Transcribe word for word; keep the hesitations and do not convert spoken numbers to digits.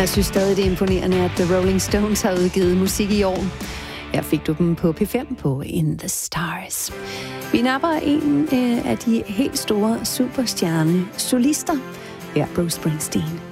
Jeg synes stadig, det er imponerende, at The Rolling Stones har udgivet musik i år. Her fik du dem på P fem på In the Stars. Vi napper en øh, af de helt store superstjerne solister. Her Bruce Springsteen.